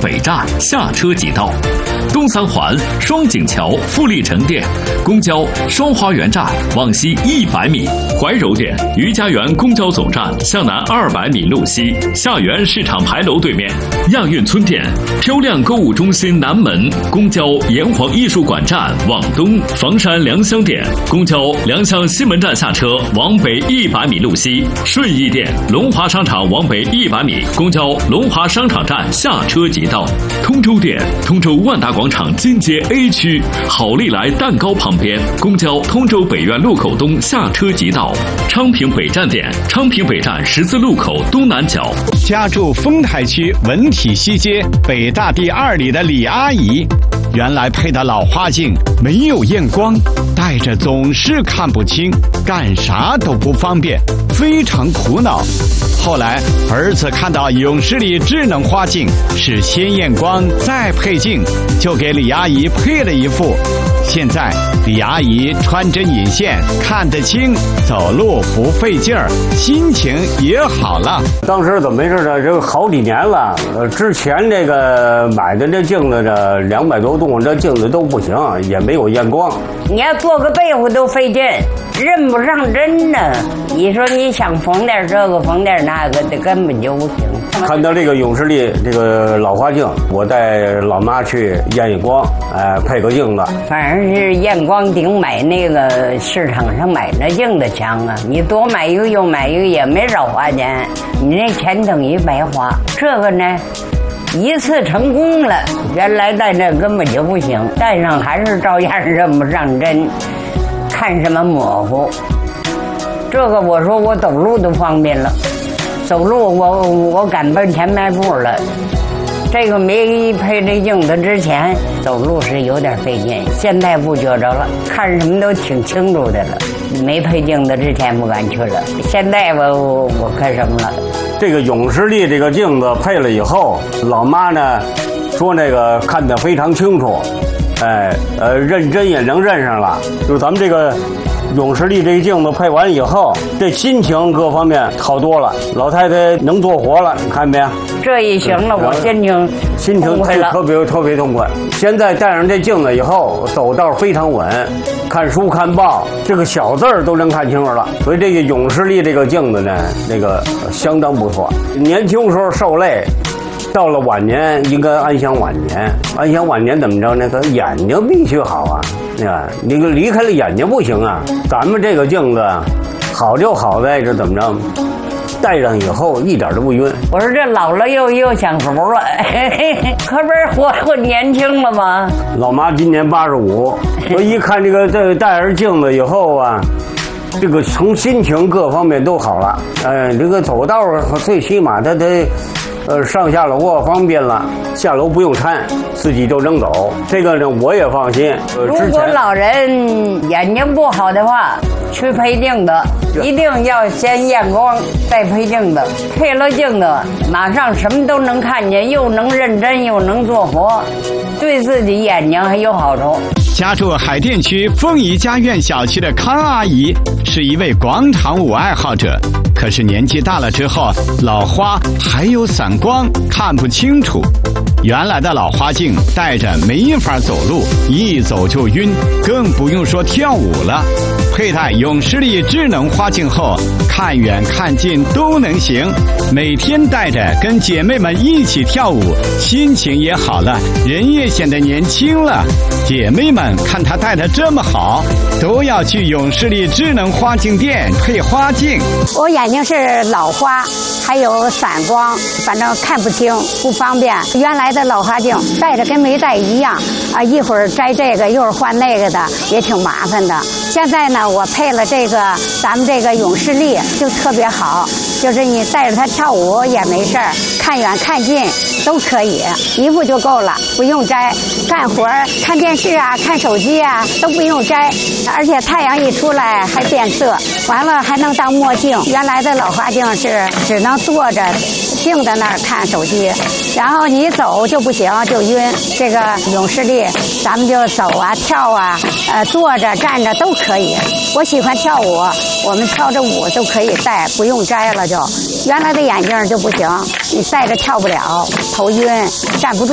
北站下车即到。东三环双井桥富力城店，公交双花园站往西100米，怀柔店余家园公交总站向南200米路西，下园市场牌楼对面。亚运村店漂亮购物中心南门，公交炎黄艺术馆站往东，房山良乡店公交良乡西门站下车往北100米路西，顺义店龙华商场往北100米，公交龙华商场站下车即到。通州店通州万达广场金街 A 区好利来蛋糕旁边，公交通州北苑路口东下车即到。昌平北站店昌平北站十字路口东南角。 家住丰台区文体西街北大第2里的李阿姨，原来配的老花镜没有验光，戴着总是看不清，干啥都不方便，非常苦恼。后来儿子看到永视力智能花镜是先验光再配镜，就给李阿姨配了一副。现在李阿姨穿针引线看得清，走路不费劲儿，心情也好了。 当时怎么回事呢？这个好几年了，之前这个买的这镜子这200多度，这镜子都不行，也没有验光。 你要做个被子都费劲，认不上针呢。你说你想缝点这个缝点那个的，根本就不行。 看到这个永视力这个老花镜，我带老妈去验验光，配个镜子。 反正是验光顶买那个市场上买那镜子强啊！你多买一个又买一个也没少花钱，你那钱等于白花。这个呢，一次成功了，原来戴那根本就不行，戴上还是照样认不上针，看什么模糊。这个我说我走路都方便了，走路我敢奔前迈步了。这个没配这镜子之前走路是有点费劲，现在不觉着了，看什么都挺清楚的了。没配镜子之前不敢去了，现在我看什么了。 这个永视力这个镜子配了以后，老妈呢说那个看得非常清楚，认真也能认上了。就是咱们这个永视力这个镜子配完以后，这心情各方面好多了，老太太能做活了，你看没有？ 这一行了，我心情特别痛快。现在戴上这镜子以后，走道非常稳，看书看报，这个小字儿都能看清楚了。所以这个永视力这个镜子呢，那个相当不错。年轻时候受累，到了晚年应该安享晚年。安享晚年怎么着呢？他眼睛必须好啊，你离开了眼睛不行啊。咱们这个镜子好就好在这怎么着？戴上以后一点都不晕。我说这老了又享福了，可不是活年轻了吗？ 老妈今年85，我一看这个戴上镜子以后啊，这个从心情各方面都好了。这个走道最起码他得上下楼方便了，下楼不用搀，自己就能走。这个呢我也放心。 如果老人眼睛不好的话，去配镜子，一定要先验光再配镜子。配了镜子，马上什么都能看见，又能认真又能做活，对自己眼睛还有好处。 家住海淀区凤仪家苑小区的康阿姨是一位广场舞爱好者，可是年纪大了之后，老花还有散光，看不清楚。原来的老花镜戴着没法走路，一走就晕，更不用说跳舞了。佩戴永视力智能花镜后，看远看近都能行，每天戴着跟姐妹们一起跳舞，心情也好了，人也显得年轻了。姐妹们看她戴得这么好，都要去永视力智能花镜店配花镜。 我眼睛是老花，还有散光，反正看不清，不方便。原来的老花镜戴着跟没戴一样啊，一会儿摘这个，一会儿换那个的，也挺麻烦的。现在呢，我配了这个咱们这个永视力，就特别好，就是你带着它跳舞也没事儿，看远看近都可以，一副就够了，不用摘。干活看电视啊，看手机啊都不用摘，而且太阳一出来还变色，完了还能当墨镜。原来的老花镜是只能坐着定在那儿看手机，然后你走就不行，就晕。这个永视力咱们就走啊跳啊，坐着站着都可以。我喜欢跳舞，我们跳着舞都可以戴，不用摘了就。原来的眼镜就不行，你戴着跳不了，头晕，站不住。